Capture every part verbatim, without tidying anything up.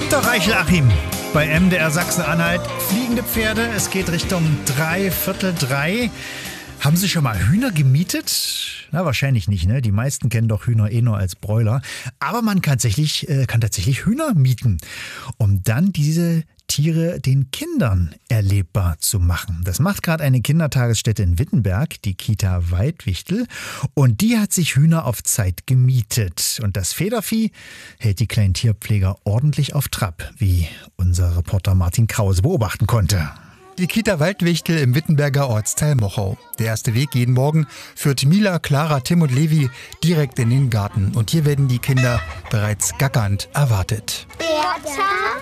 Günter Reichel-Achim bei M D R Sachsen-Anhalt. Fliegende Pferde, es geht Richtung drei, Viertel drei. Haben Sie schon mal Hühner gemietet? Na, wahrscheinlich nicht, ne? Die meisten kennen doch Hühner eh nur als Broiler. Aber man kann tatsächlich, äh, kann tatsächlich Hühner mieten, um dann diese Tiere den Kindern erlebbar zu machen. Das macht gerade eine Kindertagesstätte in Wittenberg, die Kita Waldwichtel. Und die hat sich Hühner auf Zeit gemietet. Und das Federvieh hält die kleinen Tierpfleger ordentlich auf Trab, wie unser Reporter Martin Krause beobachten konnte. Die Kita Waldwichtel im Wittenberger Ortsteil Mochau. Der erste Weg jeden Morgen führt Mila, Clara, Tim und Levi direkt in den Garten. Und hier werden die Kinder bereits gackernd erwartet. Bertha,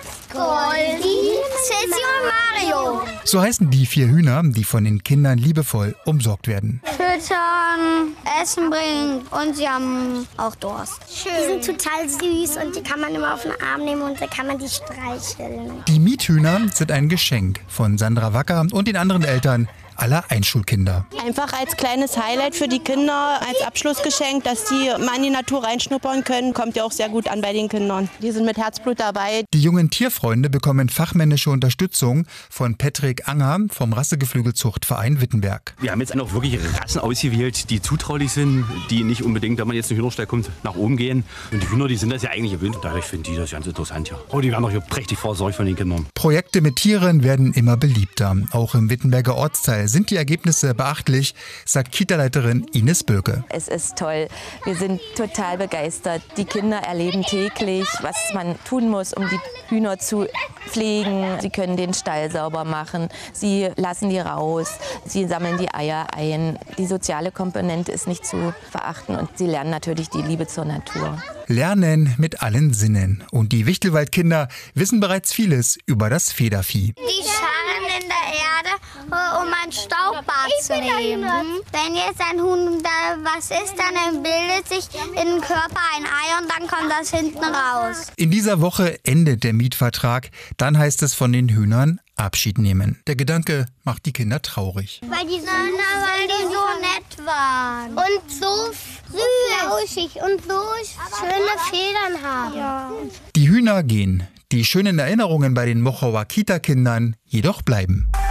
Goldi, Ceci und Mario. So heißen die vier Hühner, die von den Kindern liebevoll umsorgt werden. Füttern, Essen bringen und sie haben auch Durst. Schön. Die sind total süß und die kann man immer auf den Arm nehmen und da kann man die streicheln. Die Miethühner sind ein Geschenk von Sandra Wacker und den anderen Eltern aller Einschulkinder. Einfach als kleines Highlight für die Kinder, als Abschlussgeschenk, dass die mal in die Natur reinschnuppern können, kommt ja auch sehr gut an bei den Kindern. Die sind mit Herzblut dabei. Die jungen Tierfreunde bekommen fachmännische Unterstützung von Patrick Anger vom Rassegeflügelzuchtverein Wittenberg. Wir haben jetzt auch wirklich Rassen ausgewählt, die zutraulich sind, die nicht unbedingt, wenn man jetzt in den Hühnerstall kommt, nach oben gehen. Und die Hühner, die sind das ja eigentlich gewöhnt. Dadurch finden die das ganz interessant. Ja. Oh, die werden auch hier prächtig versorgt von den Kindern. Projekte mit Tieren werden immer beliebter. Auch im Wittenberger Ortsteil sind die Ergebnisse beachtlich, sagt Kita-Leiterin Ines Böke. Es ist toll. Wir sind total begeistert. Die Kinder erleben täglich, was man tun muss, um die Hühner zu pflegen. Sie können den Stall sauber machen. Sie lassen die raus. Sie sammeln die Eier ein. Die soziale Komponente ist nicht zu verachten und sie lernen natürlich die Liebe zur Natur. Lernen mit allen Sinnen. Und die Wichtelwaldkinder wissen bereits vieles über das Federvieh. Die scharren in der Erde, um ein Staubbad zu nehmen. Wenn jetzt ein Huhn da was ist, dann bildet sich in den Körper ein Ei und dann kommt das hinten raus. In dieser Woche endet der Mietvertrag. Dann heißt es von den Hühnern Abschied nehmen. Der Gedanke macht die Kinder traurig. Weil die, na, weil die so nett waren. Und so flauschig und so schöne Federn haben. Ja. Die Hühner gehen. Die schönen Erinnerungen bei den Mochauer Kita-Kindern jedoch bleiben.